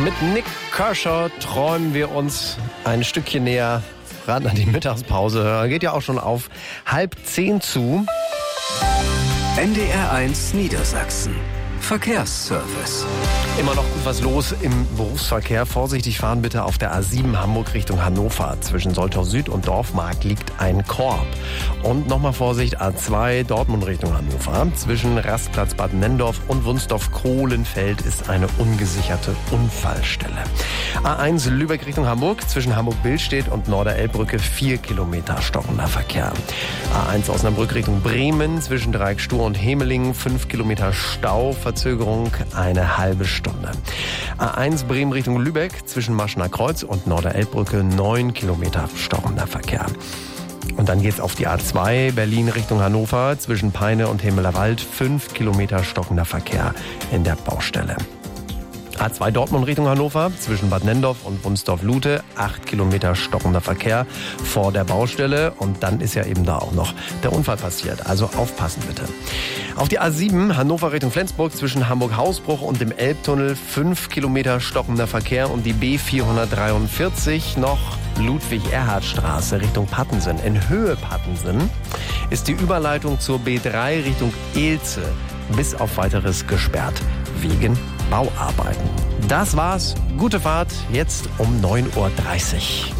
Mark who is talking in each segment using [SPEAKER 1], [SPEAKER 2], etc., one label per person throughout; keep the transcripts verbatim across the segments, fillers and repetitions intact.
[SPEAKER 1] Mit Nick Kershaw träumen wir uns ein Stückchen näher ran an die Mittagspause. Geht ja auch schon auf halb zehn zu.
[SPEAKER 2] N D R eins Niedersachsen. Verkehrsservice.
[SPEAKER 1] Immer noch gut was los im Berufsverkehr. Vorsichtig fahren bitte auf der A sieben Hamburg Richtung Hannover. Zwischen Soltau Süd und Dorfmarkt liegt ein Korb. Und nochmal Vorsicht, A zwei Dortmund Richtung Hannover. Zwischen Rastplatz Bad Nenndorf und Wunsdorf-Kohlenfeld ist eine ungesicherte Unfallstelle. A eins Lübeck Richtung Hamburg. Zwischen Hamburg-Billstedt und Norderelbbrücke vier Kilometer stockender Verkehr. A eins Osnabrück Richtung Bremen. Zwischen Dreieck Stur und Hemelingen fünf Kilometer Stau. Verzögerung eine halbe Stunde. A eins Bremen Richtung Lübeck zwischen Maschener Kreuz und Norderelbbrücke neun Kilometer stockender Verkehr. Und dann geht's auf die A zwei Berlin Richtung Hannover zwischen Peine und Hemelerwald fünf Kilometer stockender Verkehr in der Baustelle. A zwei Dortmund Richtung Hannover zwischen Bad Nenndorf und Wunsdorf-Lute acht Kilometer stockender Verkehr vor der Baustelle. Und dann ist ja eben da auch noch der Unfall passiert. Also aufpassen bitte. Auf die A sieben Hannover Richtung Flensburg zwischen Hamburg-Hausbruch und dem Elbtunnel fünf Kilometer stockender Verkehr. Und die B vierhundertdreiundvierzig noch Ludwig-Erhard-Straße Richtung Pattensen. In Höhe Pattensen ist die Überleitung zur B drei Richtung Elze bis auf weiteres gesperrt wegen Bauarbeiten. Das war's. Gute Fahrt. Jetzt um neun Uhr dreißig.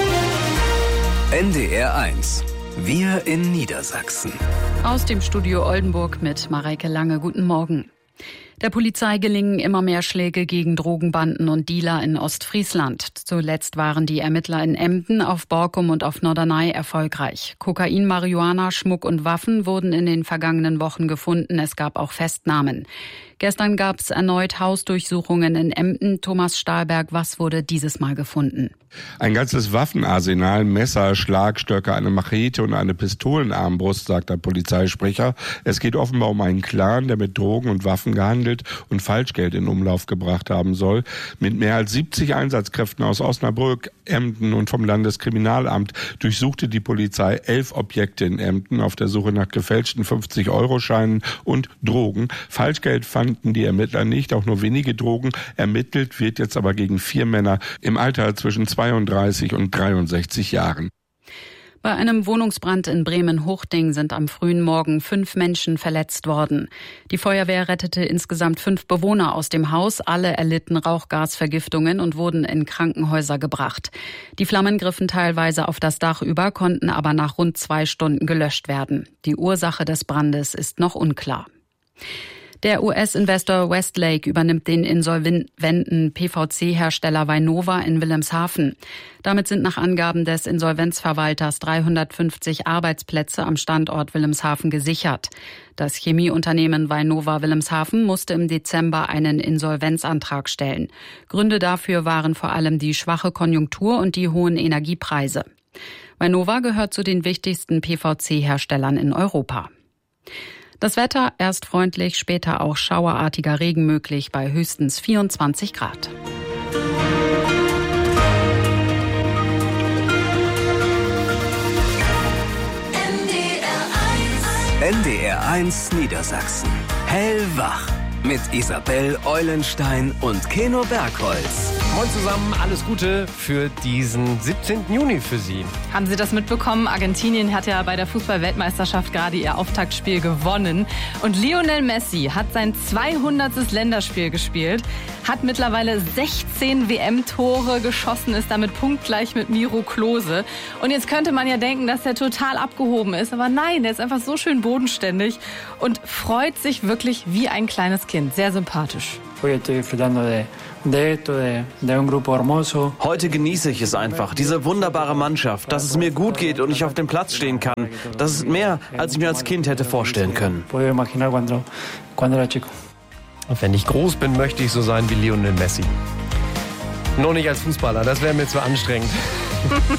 [SPEAKER 2] N D R eins. Wir in Niedersachsen.
[SPEAKER 3] Aus dem Studio Oldenburg mit Mareike Lange. Guten Morgen. Der Polizei gelingen immer mehr Schläge gegen Drogenbanden und Dealer in Ostfriesland. Zuletzt waren die Ermittler in Emden, auf Borkum und auf Norderney erfolgreich. Kokain, Marihuana, Schmuck und Waffen wurden in den vergangenen Wochen gefunden. Es gab auch Festnahmen. Gestern gab es erneut Hausdurchsuchungen in Emden. Thomas Stahlberg, was wurde dieses Mal gefunden?
[SPEAKER 4] Ein ganzes Waffenarsenal, Messer, Schlagstöcke, eine Machete und eine Pistolenarmbrust, sagt der Polizeisprecher. Es geht offenbar um einen Clan, der mit Drogen und Waffen gehandelt und Falschgeld in Umlauf gebracht haben soll. Mit mehr als siebzig Einsatzkräften aus Osnabrück, Emden und vom Landeskriminalamt durchsuchte die Polizei elf Objekte in Emden auf der Suche nach gefälschten fünfzig-Euro-Scheinen und Drogen. Falschgeld fanden die Ermittler nicht, auch nur wenige Drogen. Ermittelt wird jetzt aber gegen vier Männer im Alter zwischen zweiunddreißig und dreiundsechzig Jahren.
[SPEAKER 3] Bei einem Wohnungsbrand in Bremen-Huchting sind am frühen Morgen fünf Menschen verletzt worden. Die Feuerwehr rettete insgesamt fünf Bewohner aus dem Haus. Alle erlitten Rauchgasvergiftungen und wurden in Krankenhäuser gebracht. Die Flammen griffen teilweise auf das Dach über, konnten aber nach rund zwei Stunden gelöscht werden. Die Ursache des Brandes ist noch unklar. Der U S-Investor Westlake übernimmt den insolventen P V C-Hersteller Vynova in Wilhelmshaven. Damit sind nach Angaben des Insolvenzverwalters dreihundertfünfzig Arbeitsplätze am Standort Wilhelmshaven gesichert. Das Chemieunternehmen Vynova Wilhelmshaven musste im Dezember einen Insolvenzantrag stellen. Gründe dafür waren vor allem die schwache Konjunktur und die hohen Energiepreise. Vynova gehört zu den wichtigsten P V C-Herstellern in Europa. Das Wetter erst freundlich, später auch schauerartiger Regen möglich bei höchstens vierundzwanzig Grad.
[SPEAKER 2] N D R eins Niedersachsen. Hellwach. Mit Isabel Eulenstein und Keno Bergholz.
[SPEAKER 1] Moin zusammen, alles Gute für diesen siebzehnten Juni für Sie.
[SPEAKER 5] Haben Sie das mitbekommen? Argentinien hat ja bei der Fußball-Weltmeisterschaft gerade ihr Auftaktspiel gewonnen. Und Lionel Messi hat sein zweihundertstes Länderspiel gespielt, hat mittlerweile sechzehn W M-Tore geschossen, ist damit punktgleich mit Miro Klose. Und jetzt könnte man ja denken, dass er total abgehoben ist. Aber nein, der ist einfach so schön bodenständig und freut sich wirklich wie ein kleines Kind. Sehr sympathisch.
[SPEAKER 6] Heute genieße ich es einfach, diese wunderbare Mannschaft, dass es mir gut geht und ich auf dem Platz stehen kann. Das ist mehr, als ich mir als Kind hätte vorstellen können.
[SPEAKER 1] Wenn ich groß bin, möchte ich so sein wie Lionel Messi. Nur nicht als Fußballer, das wäre mir zu anstrengend.